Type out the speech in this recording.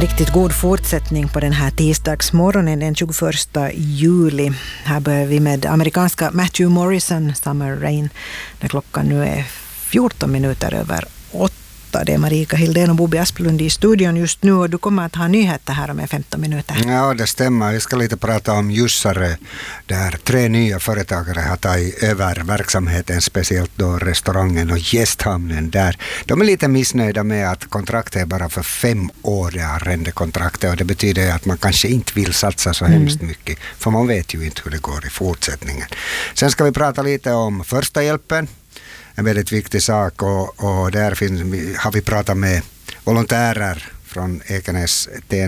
riktigt god fortsättning på den här tisdagsmorgonen den 21 juli. Här börjar vi med amerikanska Matthew Morrison, Summer Rain, när klockan nu är 14 minuter över 8. Det är Marika Hildén och Bobby Asplund i studion just nu och du kommer att ha nyheter här om 15 minuter. Ja, det stämmer. Vi ska lite prata om Jussare där 3 nya företagare har tagit över verksamheten, speciellt då restaurangen och gästhamnen där. De är lite missnöjda med att kontraktet är bara för 5 år, det arrendekontraktet, och det betyder att man kanske inte vill satsa så hemskt mycket, för man vet ju inte hur det går i fortsättningen. Sen ska vi prata lite om första hjälpen. En väldigt viktig sak och där har vi pratat med volontärer från Ekenäs